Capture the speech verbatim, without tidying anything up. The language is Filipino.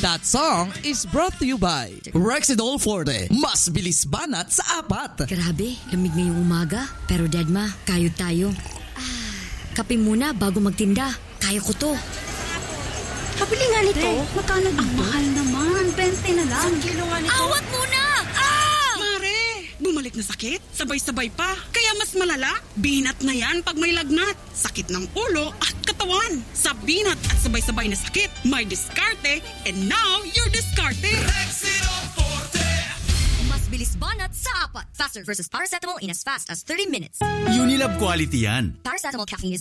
That song is brought to you by Rexidol Forte. Mas bilis banat sa apat. Grabe, lamig ngayong umaga. Pero Dedma, kayod tayo. Ah, kape muna bago magtinda. Kaya ko to. Pabili nga nito. Hey, magkano dito? Ang mahal naman. twenty na lang. Isang kilo nga nito. Awat muna! Ah! Mare, bumalik na sakit? Sabay-sabay pa. Kaya mas malala, binat na yan pag may lagnat. Sakit ng ulo at katawan. Sa binat at sabay-sabay na sakit, may diskarte. And now, you're diskarte. Rexidol Forte. Mas bilis banat sa apat. Faster versus paracetamol in as fast as thirty minutes. Unilab quality yan. Paracetamol caffeine is